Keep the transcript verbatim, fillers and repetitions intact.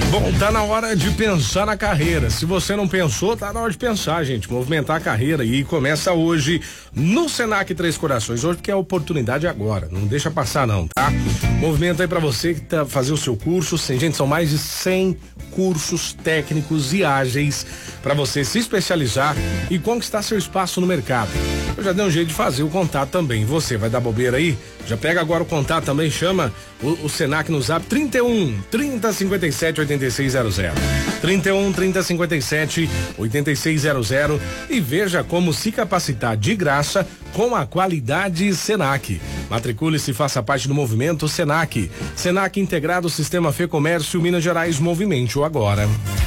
Bom, tá na hora de pensar na carreira. Se você não pensou, tá na hora de pensar, gente. Movimentar a carreira e começa hoje no Senac Três Corações. Hoje que é a oportunidade agora. Não deixa passar não, tá? Movimento aí pra você que tá fazer o seu curso. Sim, gente, são mais de cem cursos técnicos e ágeis para você se especializar e conquistar seu espaço no mercado. Eu já dei um jeito de fazer o contato também. Você vai dar bobeira aí? Já pega agora o contato também, chama o, o Senac no Zap trinta e um, trinta, cinquenta e sete, oitenta e seis zero zero. trinta e um, trinta, cinquenta e sete, oitenta e seis zero zero e veja como se capacitar de graça com a qualidade Senac. Matricule-se e faça parte do movimento Senac. Senac integrado Sistema Fê Comércio Minas Gerais, movimente-o agora.